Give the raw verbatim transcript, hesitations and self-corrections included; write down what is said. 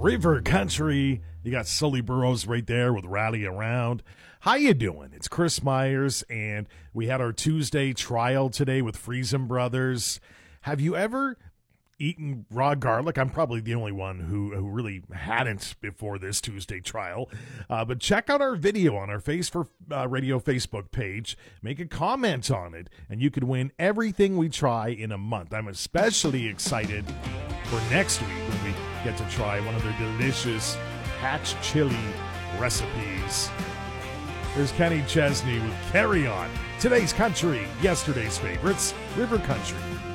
River Country. You got Sully Burrows right there with Rally Around. How you doing? It's Chris Myers, and we had our Tuesday trial today with Friesen Brothers. Have you ever eaten raw garlic? I'm probably the only one who, who really hadn't before this Tuesday trial. Uh, but check out our video on our Face for uh, Radio Facebook page. Make a comment on it, and you could win everything we try in a month. I'm especially excited for next week when we get to try one of their delicious hatch chili recipes. There's Kenny Chesney with Carry On. Today's country, yesterday's favorites, River Country.